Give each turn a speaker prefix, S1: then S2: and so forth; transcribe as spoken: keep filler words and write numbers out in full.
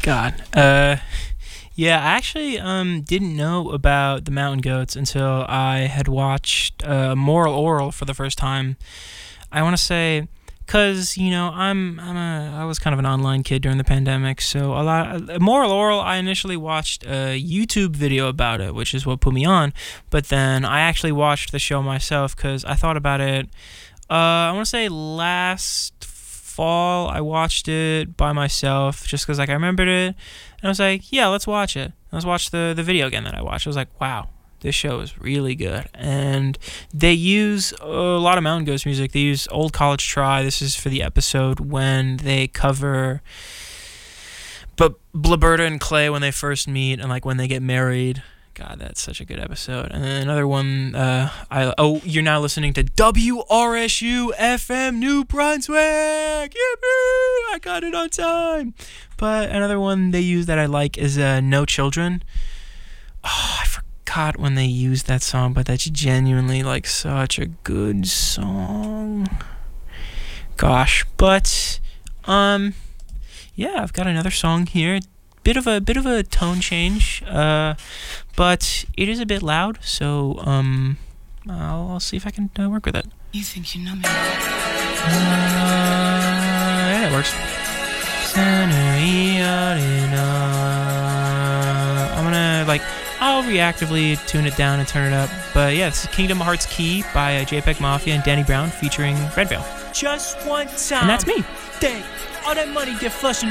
S1: God. Uh, yeah, I actually um didn't know about the Mountain Goats until I had watched uh, Moral Oral for the first time. I want to say, cause you know I'm I'm a I was kind of an online kid during the pandemic, so a lot uh, Moral Oral. I initially watched a YouTube video about it, which is what put me on. But then I actually watched the show myself because I thought about it. Uh, I want to say last fall I watched it by myself just because like I remembered it, and I was like, yeah, let's watch it. Let's watch the the video again that I watched. I was like, wow, this show is really good. And they use a lot of Mountain Goats music. They use Old College Try. This is for the episode when they cover but Blaberta and Clay when they first meet and like when they get married. God, that's such a good episode. And then another one, uh, I oh, you're now listening to W R S U F M New Brunswick. Yippee! I got it on time. But another one they use that I like is uh, No Children. Oh, I forgot when they used that song, but that's genuinely like such a good song. Gosh, but um, yeah, I've got another song here. Bit of a bit of a tone change, uh, but it is a bit loud, so um, I'll, I'll see if I can uh, work with it.
S2: You think you know me?
S1: Uh, yeah, it works. I'm gonna like I'll reactively tune it down and turn it up, but yeah, this is Kingdom Hearts Key by uh, JPEG Mafia and Danny Brown featuring Red Veil.
S2: Just one time.
S1: And that's me.
S2: Dang, all that money get flushed in